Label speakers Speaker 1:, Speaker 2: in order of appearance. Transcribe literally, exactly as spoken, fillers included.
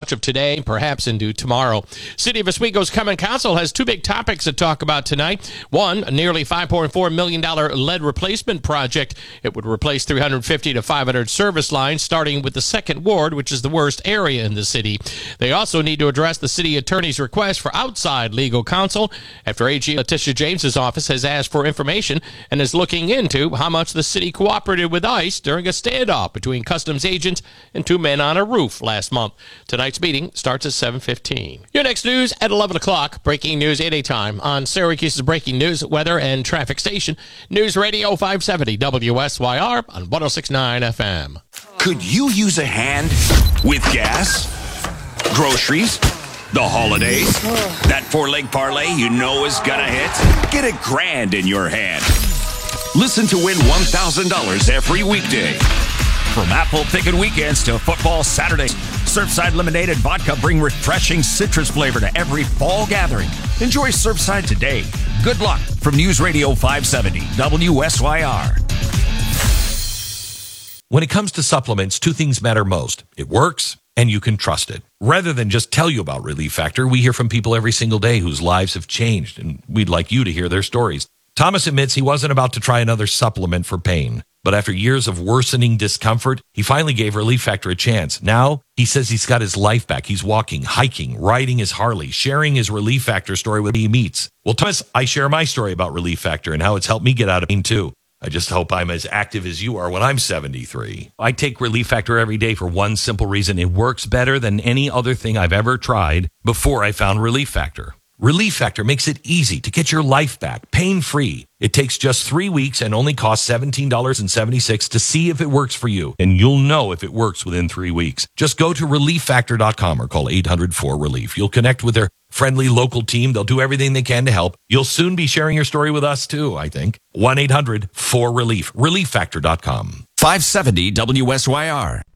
Speaker 1: much of today, perhaps into tomorrow. City of Oswego's Common Council has two big topics to talk about tonight. One, a nearly five point four million dollars lead replacement project. It would replace three hundred fifty to five hundred service lines, starting with the second ward, which is the worst area in the city. They also need to address the city attorney's request for outside legal counsel after A G Letitia James's office has asked for information and is looking into how much the city cooperated with ICE during a standoff between customs agents and two men on a roof last month. Tonight's meeting starts at seven fifteen. Your next news at eleven o'clock. Breaking news anytime on Syracuse's breaking news, weather, and traffic station. News Radio five seventy W S Y R on one oh six point nine F M.
Speaker 2: Could you use a hand with gas, groceries, the holidays? That four-leg parlay you know is gonna hit? Get a grand in your hand. Listen to win one thousand dollars every weekday.
Speaker 3: From apple picking weekends to football Saturdays, Surfside Lemonade and Vodka bring refreshing citrus flavor to every fall gathering. Enjoy Surfside today. Good luck from News Radio five seventy W S Y R.
Speaker 4: When it comes to supplements, two things matter most. It works, and you can trust it. Rather than just tell you about Relief Factor, we hear from people every single day whose lives have changed, and we'd like you to hear their stories. Thomas admits he wasn't about to try another supplement for pain, but after years of worsening discomfort, he finally gave Relief Factor a chance. Now, he says he's got his life back. He's walking, hiking, riding his Harley, sharing his Relief Factor story with he meets. Well, Thomas, I share my story about Relief Factor and how it's helped me get out of pain, too. I just hope I'm as active as you are when I'm seventy-three. I take Relief Factor every day for one simple reason. It works better than any other thing I've ever tried before I found Relief Factor. Relief Factor makes it easy to get your life back, pain-free. It takes just three weeks and only costs seventeen dollars and seventy-six cents to see if it works for you. And you'll know if it works within three weeks. Just go to relief factor dot com or call eight hundred four relief. You'll connect with their friendly local team. They'll do everything they can to help. You'll soon be sharing your story with us, too, I think. one eight hundred four relief. relief factor dot com.
Speaker 3: five seventy W S Y R.